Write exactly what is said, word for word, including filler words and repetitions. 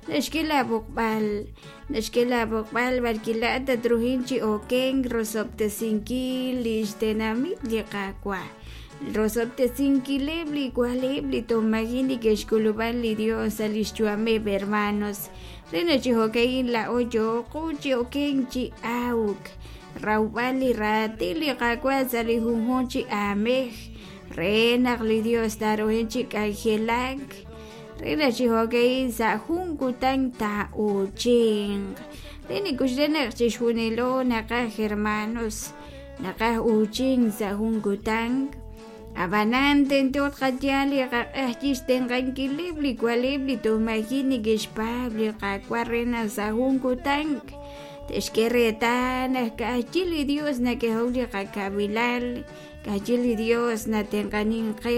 Nashkila bukbal, nashkila bukbal barkilata trujinchi okeng rosopte sinki lishtenamit liqaqwa. Rosopte sinki lebli kualebli tomagini que esculubali Dios alishchuame hermanos. Renachi hokein la oyo kuchi okenchi auk. Raubali ratili qaqwa sali hunhonchi amej. Renagli Dios darohenchi kajelak. Rena chihokein sa hunkutang ta uching. Reni kushdena chishunelo naka hermanos. Naka uching sa hunkutang. Abanante entot katiali kakahjis tengan kilibli kualibli tumagini gishpabli kakwarena sa hunkutang. Teshkeretana kachili Dios na kehauli kakabilal. Kachili Dios na tenganin